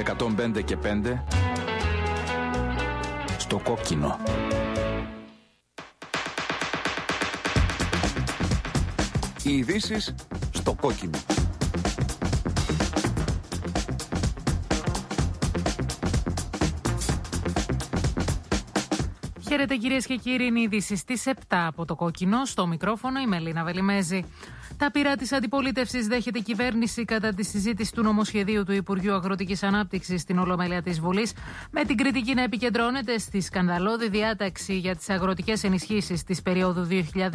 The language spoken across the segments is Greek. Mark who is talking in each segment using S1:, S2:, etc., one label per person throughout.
S1: 105 και 5 στο κόκκινο. Οι ειδήσεις στο κόκκινο.
S2: Χαίρετε κυρίες και κύριοι, είναι οι ειδήσεις στις 7 από το κόκκινο. Στο μικρόφωνο η Μελίνα Βελιμέζη. Τα πειρά της αντιπολίτευσης δέχεται η κυβέρνηση κατά τη συζήτηση του νομοσχεδίου του Υπουργείου Αγροτικής Ανάπτυξης στην Ολομέλεια της Βουλής, με την κριτική να επικεντρώνεται στη σκανδαλώδη διάταξη για τις αγροτικές ενισχύσεις της περίοδου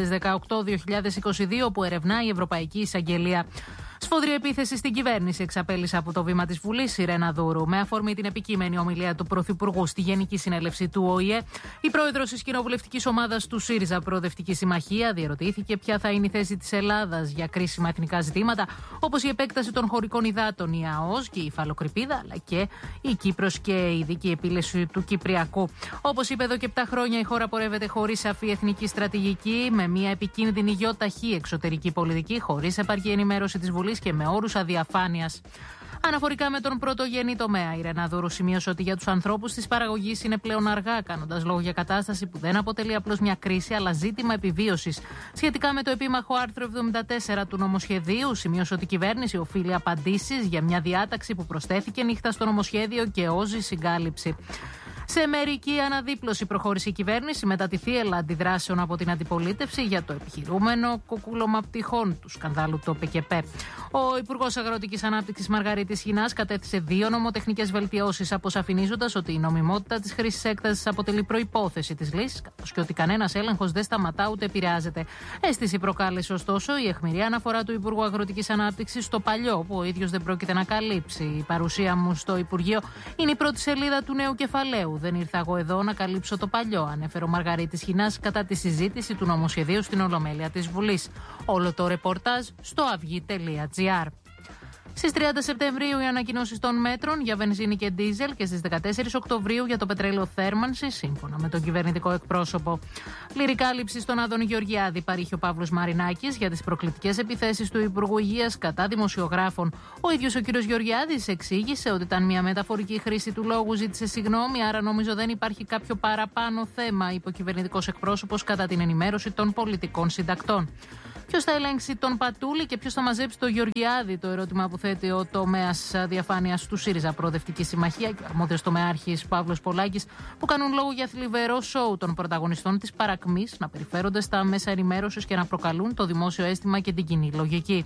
S2: 2018-2022 που ερευνά η Ευρωπαϊκή Εισαγγελία. Σφοδρή επίθεση στην κυβέρνηση εξαπέλυσε από το βήμα της Βουλής η Ρένα Δούρου. Με αφορμή την επικείμενη ομιλία του Πρωθυπουργού στη Γενική Συνέλευση του ΟΗΕ, η πρόεδρος της κοινοβουλευτικής ομάδας του ΣΥΡΙΖΑ Προοδευτική Συμμαχία διερωτήθηκε ποια θα είναι η θέση της Ελλάδας για κρίσιμα εθνικά ζητήματα, όπως η επέκταση των χωρικών υδάτων, η ΑΟΣ και η υφαλοκρηπίδα, αλλά και η Κύπρος και η ειδική επίλυση του Κυπριακού. Όπως είπε εδώ και 7 χρόνια, η χώρα πορεύεται χωρίς σαφή εθνική στρατηγική, με μια επικίνδυνη γιοταχή εξωτερική πολιτική, χωρίς επαρκή ενημέρωση της Βουλής και με όρους αδιαφάνειας. Αναφορικά με τον πρωτογενή τομέα, η Ρένα Δούρου σημείωσε ότι για τους ανθρώπους της παραγωγής είναι πλέον αργά, κάνοντας λόγο για κατάσταση που δεν αποτελεί απλώς μια κρίση, αλλά ζήτημα επιβίωσης. Σχετικά με το επίμαχο άρθρο 74 του νομοσχεδίου, σημείωσε ότι η κυβέρνηση οφείλει απαντήσεις για μια διάταξη που προσθέθηκε νύχτα στο νομοσχέδιο και όζει συγκάλυψη. Σε μερική αναδίπλωση προχώρησε η κυβέρνηση μετά τη θύελλα αντιδράσεων από την αντιπολίτευση για το επιχειρούμενο κουκούλωμα πτυχών του σκανδάλου του ΠΚΠ. Ο Υπουργός Αγροτικής Ανάπτυξης Μαργαρίτης Χινάς κατέθεσε 2 νομοτεχνικές βελτιώσεις, αποσαφηνίζοντας ότι η νομιμότητα της χρήσης έκτασης αποτελεί προϋπόθεση της λύσης, καθώς και ότι κανένας έλεγχος δεν σταματά ούτε επηρεάζεται. Αίσθηση προκάλεσε ωστόσο η αιχμηρή αναφορά του Υπουργού Αγροτικής Ανάπτυξης στο παλιό, που ο ίδιος δεν πρόκειται να καλύψει. Η παρουσία μου στο Υπουργείο είναι η πρώτη σελίδα του νέου κεφαλαίου. Δεν ήρθα εγώ εδώ να καλύψω το παλιό, ανέφερε ο Μαργαρίτης Χινάς κατά τη συζήτηση του νομοσχεδίου στην Ολομέλεια της Βουλής. Όλο το ρεπορτάζ στο αυγή.gr. Στις 30 Σεπτεμβρίου οι ανακοινώσεις των μέτρων για βενζίνη και ντίζελ και στις 14 Οκτωβρίου για το πετρέλαιο θέρμανσης, σύμφωνα με τον κυβερνητικό εκπρόσωπο. Πλήρη κάλυψη στον Άδωνη Γεωργιάδη παρήχε ο Παύλος Μαρινάκης για τις προκλητικές επιθέσεις του Υπουργού Υγείας κατά δημοσιογράφων. Ο ίδιος ο κ. Γεωργιάδης εξήγησε ότι ήταν μια μεταφορική χρήση του λόγου, ζήτησε συγγνώμη, άρα νομίζω δεν υπάρχει κάποιο παραπάνω θέμα, είπε ο κυβερνητικός εκπρόσωπος κατά την ενημέρωση των πολιτικών συντακτών. Ποιος θα ελέγξει τον Πατούλη και ποιος θα μαζέψει τον Γεωργιάδη, το ερώτημα που θέτει ο τομέας διαφάνειας του ΣΥΡΙΖΑ Προοδευτική Συμμαχία και ο αρμόδιος τομεάρχης Παύλος Πολάκης, που κάνουν λόγο για θλιβερό σοου των πρωταγωνιστών της παρακμής να περιφέρονται στα μέσα ενημέρωσης και να προκαλούν το δημόσιο αίσθημα και την κοινή λογική.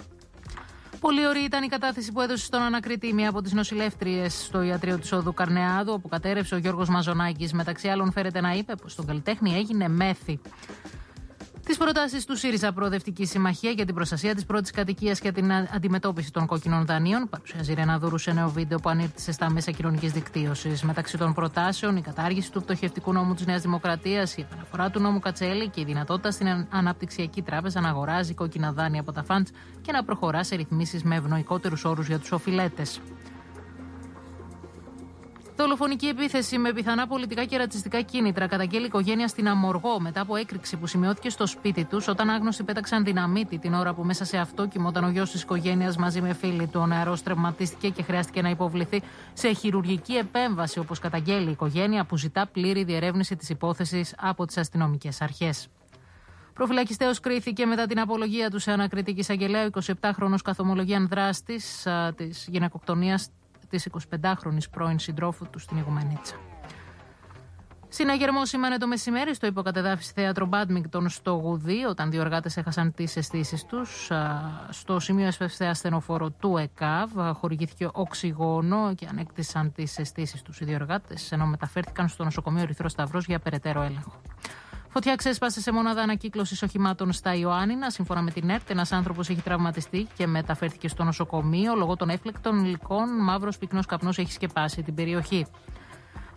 S2: Πολύ ωραία ήταν η κατάθεση που έδωσε στον ανακριτή μία από τις νοσηλεύτριες στο ιατρείο της Οδού Καρνεάδου, όπου κατέρευσε ο Γιώργος Μαζονάκης. Μεταξύ άλλων, φέρεται να είπε πως στον καλλιτέχνη έγινε μέθη. Τις προτάσεις του ΣΥΡΙΖΑ Προοδευτική Συμμαχία για την προστασία της πρώτης κατοικίας και την αντιμετώπιση των κόκκινων δανείων παρουσιάζει η Ρένα Δούρου σε νέο βίντεο που ανήρτησε στα μέσα κοινωνικής δικτύωσης. Μεταξύ των προτάσεων, η κατάργηση του πτωχευτικού νόμου της Νέας Δημοκρατίας, η επαναφορά του νόμου Κατσέλη και η δυνατότητα στην Αναπτυξιακή Τράπεζα να αγοράζει κόκκινα δάνεια από τα φαντς και να προχωρά σε ρυθμίσεις με ευνοϊκότερους όρους για τους οφειλέτες. Δολοφονική επίθεση με πιθανά πολιτικά και ρατσιστικά κίνητρα καταγγέλει η οικογένεια στην Αμοργό μετά από έκρηξη που σημειώθηκε στο σπίτι τους όταν άγνωστοι πέταξαν δυναμίτη την ώρα που μέσα σε αυτό κοιμόταν ο γιος της οικογένειας μαζί με φίλοι του. Ο νεαρός τραυματίστηκε και χρειάστηκε να υποβληθεί σε χειρουργική επέμβαση, όπως καταγγέλει η οικογένεια, που ζητά πλήρη διερεύνηση της υπόθεσης από τις αστυνομικές αρχές. Προφυλακιστέως κρίθηκε μετά την απολογία του σε ανακριτική εισαγγελέα ο 27χρονος καθομολογίαν δράστης της γυναικοκτονίας της 25χρονης πρώην συντρόφου του στην Ιγουμενίτσα. Συναγερμό σήμανε το μεσημέρι στο υποκατεδάφιση θέατρο Μπάντμιγκτον στο Γουδί, όταν 2 εργάτες έχασαν τις αισθήσεις τους. Στο σημείο έσπευσε ασθενοφόρο του ΕΚΑΒ, χορηγήθηκε οξυγόνο και ανέκτησαν τις αισθήσεις τους οι 2 εργάτες, ενώ μεταφέρθηκαν στο νοσοκομείο Ερυθρός Σταυρός για περαιτέρω έλεγχο. Φωτιά ξέσπασε σε μονάδα ανακύκλωσης οχημάτων στα Ιωάννινα. Σύμφωνα με την ΕΡΤ, ένας άνθρωπος έχει τραυματιστεί και μεταφέρθηκε στο νοσοκομείο. Λόγω των έφλεκτων υλικών, μαύρος πυκνός καπνός έχει σκεπάσει την περιοχή.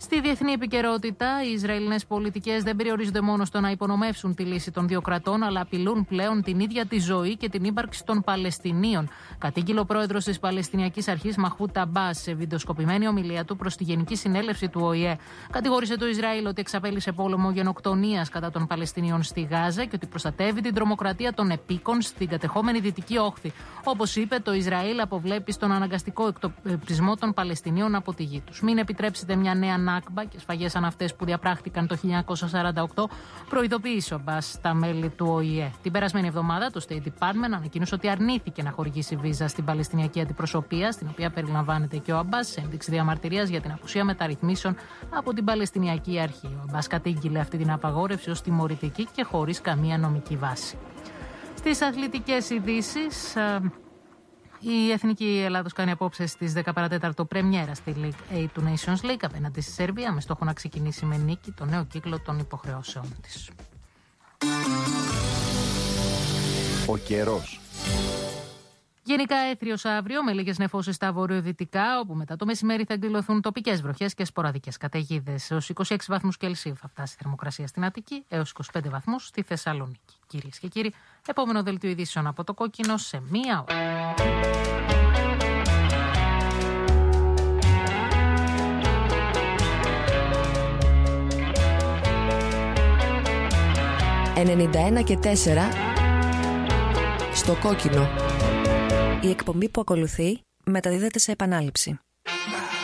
S2: Στη διεθνή επικαιρότητα, οι Ισραηλινές πολιτικές δεν περιορίζονται μόνο στο να υπονομεύσουν τη λύση των δύο κρατών, αλλά απειλούν πλέον την ίδια τη ζωή και την ύπαρξη των Παλαιστινίων. Κατήγγειλε ο πρόεδρος της Παλαιστινιακής Αρχής Μαχμούντ Αμπάς σε βιντεοσκοπημένη ομιλία του προς τη Γενική Συνέλευση του ΟΗΕ. Κατηγόρησε το Ισραήλ ότι εξαπέλυσε πόλεμο γενοκτονίας κατά των Παλαιστινίων στη Γάζα και ότι προστατεύει την τρομοκρατία των επίκων στην κατεχόμενη Δυτική Όχθη. Όπως είπε, το Ισραήλ αποβλέπει στον αναγκαστικό εκτοπισμό των Παλαιστινίων από τη γη τους. Μην επιτρέψετε μια νέα Νάκμπα και σφαγές σαν αυτές που διαπράχτηκαν το 1948, προειδοποίησε ο Αμπάς στα μέλη του ΟΗΕ. Την περασμένη εβδομάδα, το State Department ανακοίνωσε ότι αρνήθηκε να χορηγήσει βίζα στην Παλαιστινιακή Αντιπροσωπεία, στην οποία περιλαμβάνεται και ο Αμπάς, σε ένδειξη διαμαρτυρίας για την απουσία μεταρρυθμίσεων από την Παλαιστινιακή Αρχή. Ο Αμπάς κατήγγειλε αυτή την απαγόρευση ως τιμωρητική και χωρίς καμία νομική βάση. Στις αθλητικές ειδήσεις, η Εθνική Ελλάδος κάνει απόψε στις 10 παρατέταρτο πρεμιέρα στη League A του Nations League απέναντι στη Σερβία, με στόχο να ξεκινήσει με νίκη το νέο κύκλο των υποχρεώσεων της.
S1: Ο καιρός.
S2: Γενικά έθριος αύριο, με λίγες νεφώσεις στα βορειοδυτικά, όπου μετά το μεσημέρι θα εκδηλωθούν τοπικές βροχές και σποραδικές καταιγίδες. Έως 26 βαθμούς Κελσίου θα φτάσει η θερμοκρασία στην Αττική, έως 25 βαθμούς στη Θεσσαλονίκη. Κυρίες και κύριοι, επόμενο δελτίο ειδήσεων από το Κόκκινο σε μία ώρα.
S3: «91,4» στο Κόκκινο. Η εκπομπή που ακολουθεί μεταδίδεται σε επανάληψη.